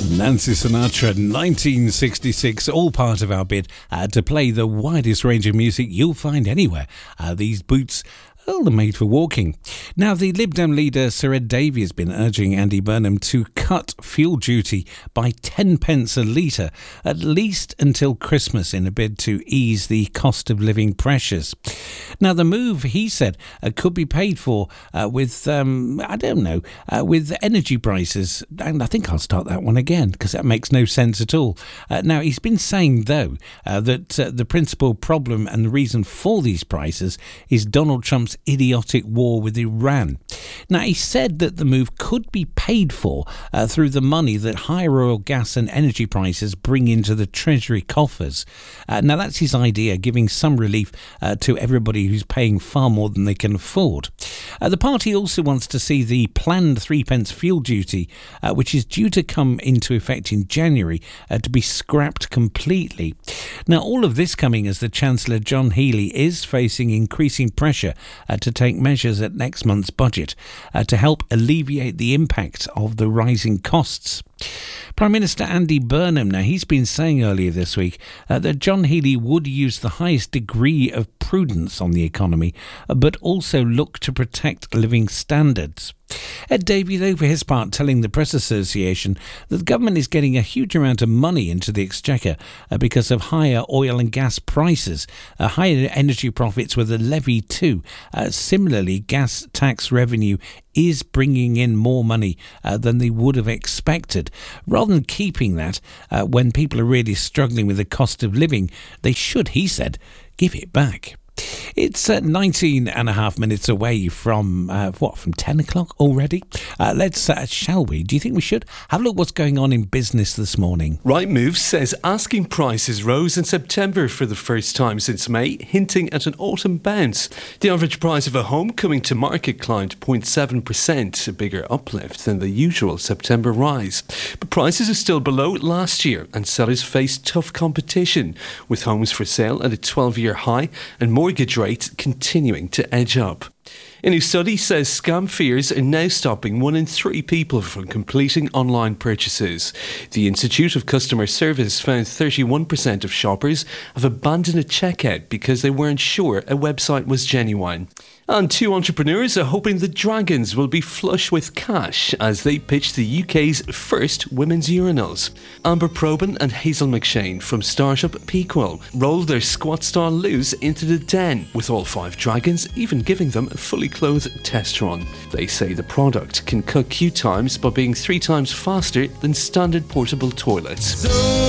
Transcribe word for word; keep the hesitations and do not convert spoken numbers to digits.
Nancy Sinatra, nineteen sixty-six, all part of our bid uh, to play the widest range of music you'll find anywhere. Uh, these boots, well, they're made for walking. Now, the Lib Dem leader, Sir Ed Davey, has been urging Andy Burnham to cut fuel duty by ten pence a litre, at least until Christmas, in a bid to ease the cost of living pressures. Now, the move, he said, uh, could be paid for uh, with, um, I don't know, uh, with energy prices. And I think I'll start that one again, because that makes no sense at all. Uh, now, he's been saying, though, uh, that uh, the principal problem and the reason for these prices is Donald Trump's idiotic war with Iran. Now, he said that the move could be paid for uh, through the money that higher oil, gas and energy prices bring into the Treasury coffers. Uh, now, that's his idea, giving some relief uh, to everybody who's paying far more than they can afford. Uh, the party also wants to see the planned three pence fuel duty, uh, which is due to come into effect in January, uh, to be scrapped completely. Now, all of this coming as the Chancellor John Healey is facing increasing pressure uh, to take measures at next month's budget uh, to help alleviate the impact of the rising costs. Prime Minister Andy Burnham, now he's been saying earlier this week uh, that John Healey would use the highest degree of prudence on the economy, uh, but also look to protect living standards. Ed Davey, though, for his part, telling the Press Association that the government is getting a huge amount of money into the exchequer uh, because of higher oil and gas prices, uh, higher energy profits with a levy too. Uh, similarly, gas tax revenue is bringing in more money uh, than they would have expected. Rather than keeping that uh, when people are really struggling with the cost of living, they should, he said, give it back. It's uh, nineteen and a half minutes away from, uh, what, from ten o'clock already? Uh, let's, uh, shall we? Do you think we should? Have a look what's going on in business this morning. Rightmove says asking prices rose in September for the first time since May, hinting at an autumn bounce. The average price of a home coming to market climbed zero point seven percent, a bigger uplift than the usual September rise. But prices are still below last year and sellers face tough competition, with homes for sale at a twelve-year high and mortgage rates continuing to edge up. A new study says scam fears are now stopping one in three people from completing online purchases. The Institute of Customer Service found thirty-one percent of shoppers have abandoned a checkout because they weren't sure a website was genuine. And two entrepreneurs are hoping the Dragons will be flush with cash as they pitch the U K's first women's urinals. Amber Probyn and Hazel McShane from startup Pequel rolled their squat-style loos into the den, with all five Dragons even giving them a fully clothed test run. They say the product can cut queue times by being three times faster than standard portable toilets. So